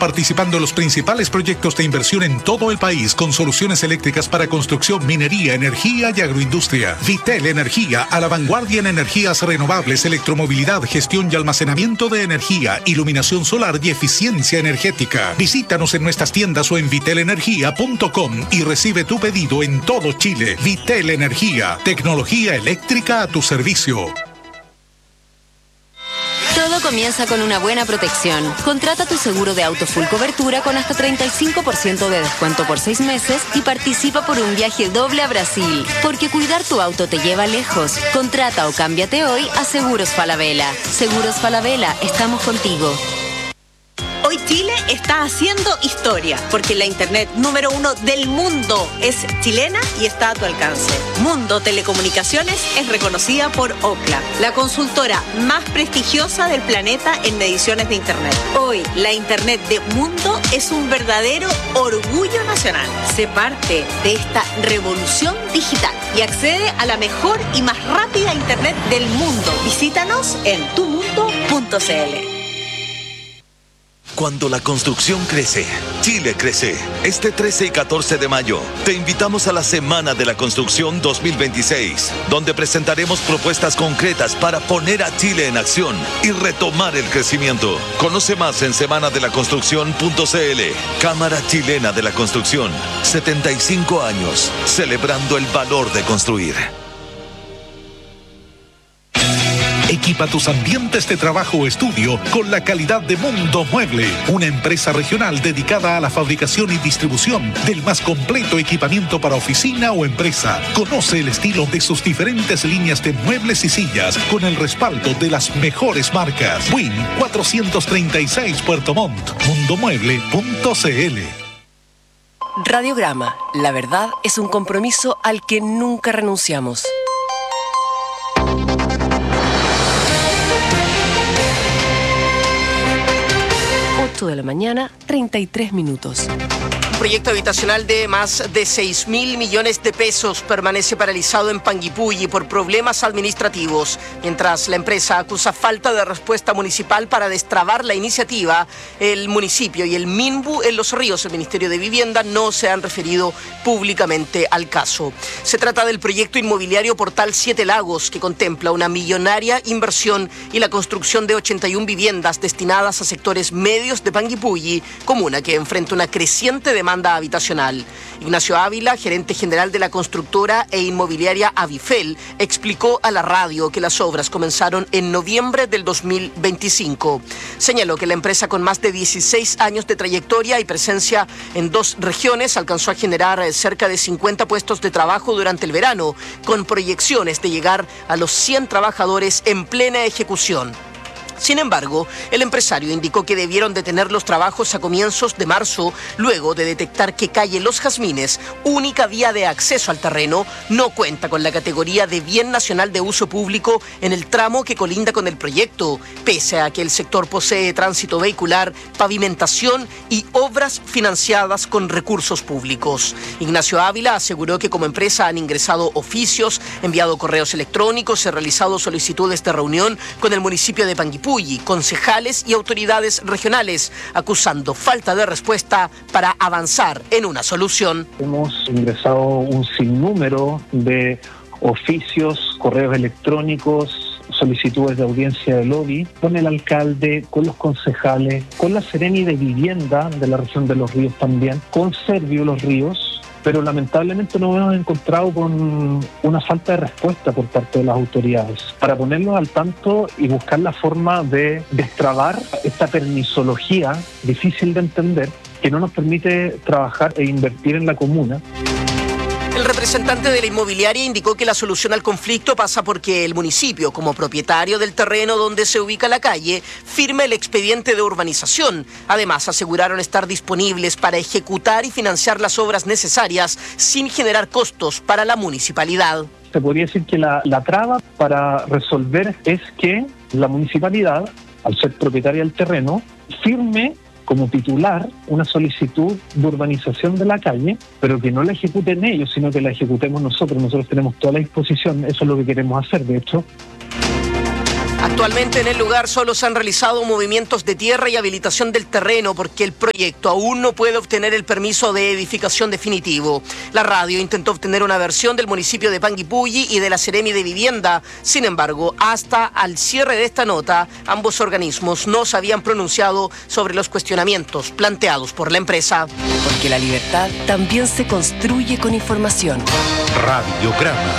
participando en los principales proyectos de inversión en todo el país con soluciones eléctricas para construcción, minería, energía y agroindustria. Vitel Energía, a la vanguardia en energías renovables, electromovilidad, gestión y almacenamiento de energía, iluminación solar y eficiencia energética. Visítanos en nuestras tiendas o en vitelenergia.com y recibe tu pedido en todo Chile. Vitel Energía, tecnología eléctrica a tu servicio. Todo comienza con una buena protección. Contrata tu seguro de auto full cobertura con hasta 35% de descuento por 6 meses y participa por un viaje doble a Brasil. Porque cuidar tu auto te lleva lejos. Contrata o cámbiate hoy a Seguros Falabella. Seguros Falabella, estamos contigo. Hoy Chile está haciendo historia, porque la internet número 1 del mundo es chilena y está a tu alcance. Mundo Telecomunicaciones es reconocida por Ookla, la consultora más prestigiosa del planeta en mediciones de internet. Hoy, la internet de Mundo es un verdadero orgullo nacional. Sé parte de esta revolución digital y accede a la mejor y más rápida internet del mundo. Visítanos en tumundo.cl. Cuando la construcción crece, Chile crece. Este 13 y 14 de mayo, te invitamos a la Semana de la Construcción 2026, donde presentaremos propuestas concretas para poner a Chile en acción y retomar el crecimiento. Conoce más en semanadelaconstrucción.cl. Cámara Chilena de la Construcción. 75 años, celebrando el valor de construir. Equipa tus ambientes de trabajo o estudio con la calidad de Mundo Mueble, una empresa regional dedicada a la fabricación y distribución del más completo equipamiento para oficina o empresa. Conoce el estilo de sus diferentes líneas de muebles y sillas con el respaldo de las mejores marcas. Win 436 Puerto Montt, mundomueble.cl. Radiograma, la verdad es un compromiso al que nunca renunciamos. 8 de la mañana, 33 minutos. Un proyecto habitacional de más de 6.000 millones de pesos permanece paralizado en Panguipulli por problemas administrativos. Mientras la empresa acusa falta de respuesta municipal para destrabar la iniciativa, el municipio y el MINBU en Los Ríos, el Ministerio de Vivienda, no se han referido públicamente al caso. Se trata del proyecto inmobiliario Portal Siete Lagos, que contempla una millonaria inversión y la construcción de 81 viviendas destinadas a sectores medios de Panguipulli, comuna que enfrenta una creciente demanda habitacional. Ignacio Ávila, gerente general de la constructora e inmobiliaria Avifel, explicó a la radio que las obras comenzaron en noviembre del 2025. Señaló que la empresa, con más de 16 años de trayectoria y presencia en 2 regiones, alcanzó a generar cerca de 50 puestos de trabajo durante el verano, con proyecciones de llegar a los 100 trabajadores en plena ejecución. Sin embargo, el empresario indicó que debieron detener los trabajos a comienzos de marzo, luego de detectar que calle Los Jazmines, única vía de acceso al terreno, no cuenta con la categoría de Bien Nacional de Uso Público en el tramo que colinda con el proyecto, pese a que el sector posee tránsito vehicular, pavimentación y obras financiadas con recursos públicos. Ignacio Ávila aseguró que como empresa han ingresado oficios, enviado correos electrónicos y realizado solicitudes de reunión con el municipio de Panguipulli, concejales y autoridades regionales, acusando falta de respuesta para avanzar en una solución. Hemos ingresado un sinnúmero de oficios, correos electrónicos, solicitudes de audiencia de lobby con el alcalde, con los concejales, con la Seremi de Vivienda de la región de Los Ríos también, con Servio Los Ríos, pero lamentablemente nos hemos encontrado con una falta de respuesta por parte de las autoridades. Para ponernos al tanto y buscar la forma de destrabar esta permisología difícil de entender que no nos permite trabajar e invertir en la comuna. El representante de la inmobiliaria indicó que la solución al conflicto pasa porque el municipio, como propietario del terreno donde se ubica la calle, firme el expediente de urbanización. Además, aseguraron estar disponibles para ejecutar y financiar las obras necesarias sin generar costos para la municipalidad. Se podría decir que la traba para resolver es que la municipalidad, al ser propietaria del terreno, firme como titular una solicitud de urbanización de la calle, pero que no la ejecuten ellos, sino que la ejecutemos nosotros. Nosotros tenemos toda la disposición, eso es lo que queremos hacer, de hecho. Actualmente en el lugar solo se han realizado movimientos de tierra y habilitación del terreno porque el proyecto aún no puede obtener el permiso de edificación definitivo. La radio intentó obtener una versión del municipio de Panguipulli y de la Seremi de Vivienda. Sin embargo, hasta al cierre de esta nota, ambos organismos no se habían pronunciado sobre los cuestionamientos planteados por la empresa. Porque la libertad también se construye con información. Radiograma.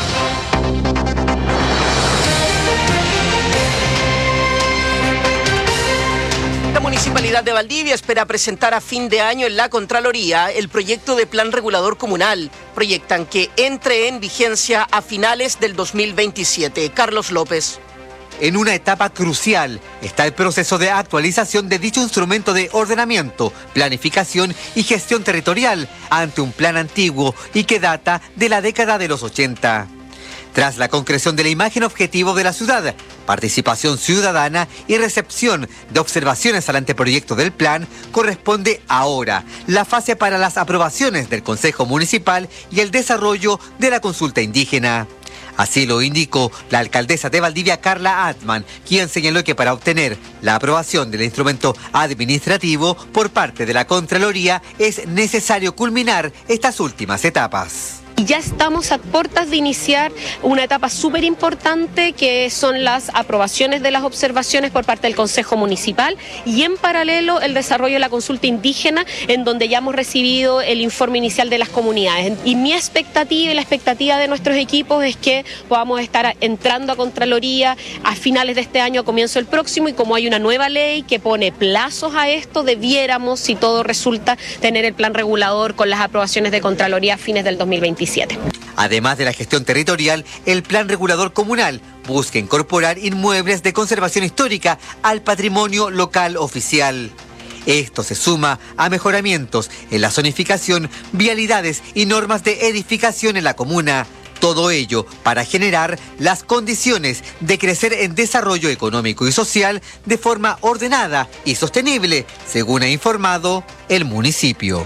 La Municipalidad de Valdivia espera presentar a fin de año en la Contraloría el proyecto de plan regulador comunal. Proyectan que entre en vigencia a finales del 2027. Carlos López. En una etapa crucial está el proceso de actualización de dicho instrumento de ordenamiento, planificación y gestión territorial ante un plan antiguo y que data de la década de los 80. Tras la concreción de la imagen objetivo de la ciudad, participación ciudadana y recepción de observaciones al anteproyecto del plan, corresponde ahora la fase para las aprobaciones del Consejo Municipal y el desarrollo de la consulta indígena. Así lo indicó la alcaldesa de Valdivia, Carla Atman, quien señaló que para obtener la aprobación del instrumento administrativo por parte de la Contraloría es necesario culminar estas últimas etapas. Ya estamos a puertas de iniciar una etapa súper importante que son las aprobaciones de las observaciones por parte del Consejo Municipal y en paralelo el desarrollo de la consulta indígena en donde ya hemos recibido el informe inicial de las comunidades. Y mi expectativa y la expectativa de nuestros equipos es que podamos estar entrando a Contraloría a finales de este año, a comienzo del próximo, y como hay una nueva ley que pone plazos a esto, debiéramos, si todo resulta, tener el plan regulador con las aprobaciones de Contraloría a fines del 2027. Además de la gestión territorial, el plan regulador comunal busca incorporar inmuebles de conservación histórica al patrimonio local oficial. Esto se suma a mejoramientos en la zonificación, vialidades y normas de edificación en la comuna. Todo ello para generar las condiciones de crecer en desarrollo económico y social de forma ordenada y sostenible, según ha informado el municipio.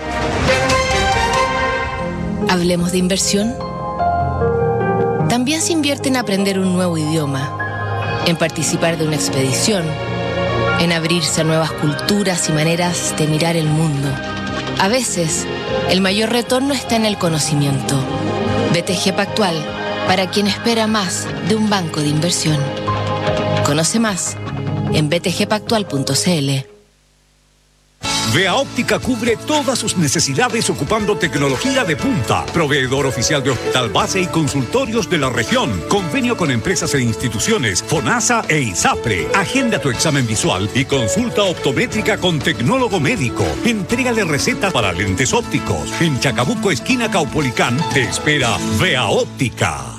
Hablemos de inversión. También se invierte en aprender un nuevo idioma, en participar de una expedición, en abrirse a nuevas culturas y maneras de mirar el mundo. A veces, el mayor retorno está en el conocimiento. BTG Pactual, para quien espera más de un banco de inversión. Conoce más en btgpactual.cl. Vea Óptica cubre todas sus necesidades ocupando tecnología de punta. Proveedor oficial de hospital base y consultorios de la región. Convenio con empresas e instituciones, FONASA e ISAPRE. Agenda tu examen visual y consulta optométrica con tecnólogo médico. Entrégale recetas para lentes ópticos. En Chacabuco, esquina Caupolicán, te espera Vea Óptica.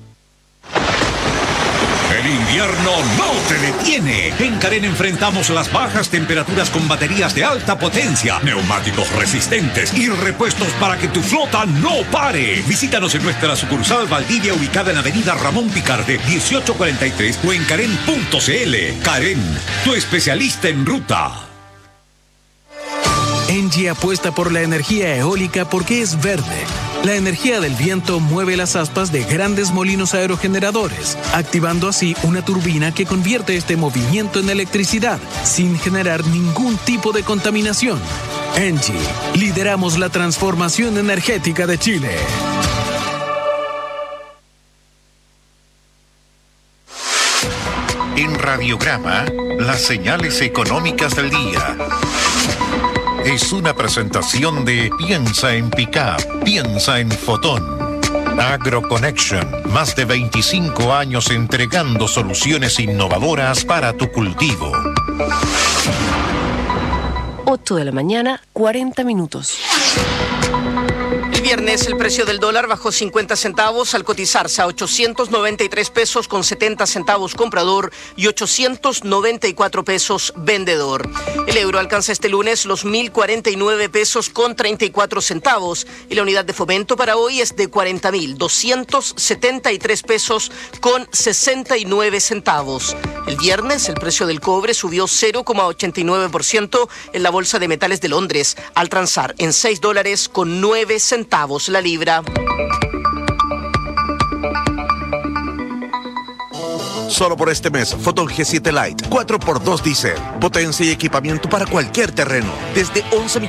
El invierno no te detiene. En Carén enfrentamos las bajas temperaturas con baterías de alta potencia, neumáticos resistentes y repuestos para que tu flota no pare. Visítanos en nuestra sucursal Valdivia ubicada en Avenida Ramón Picarde 1843 o en Carén.cl. Carén, tu especialista en ruta. Engie apuesta por la energía eólica porque es verde. La energía del viento mueve las aspas de grandes molinos aerogeneradores, activando así una turbina que convierte este movimiento en electricidad, sin generar ningún tipo de contaminación. Engie, lideramos la transformación energética de Chile. En Radiograma, las señales económicas del día. Es una presentación de Piensa en Pickup, piensa en Fotón. AgroConnection, más de 25 años entregando soluciones innovadoras para tu cultivo. 8 de la mañana, 40 minutos. El viernes el precio del dólar bajó 50 centavos al cotizarse a 893 pesos con 70 centavos comprador y 894 pesos vendedor. El euro alcanza este lunes los 1.049 pesos con 34 centavos y la unidad de fomento para hoy es de 40.273 pesos con 69 centavos. El viernes el precio del cobre subió 0,89% en la Bolsa de Metales de Londres al transar en $6 con 9 centavos la libra. Solo por este mes, Photon G7 Lite, 4x2 diésel. Potencia y equipamiento para cualquier terreno. Desde 11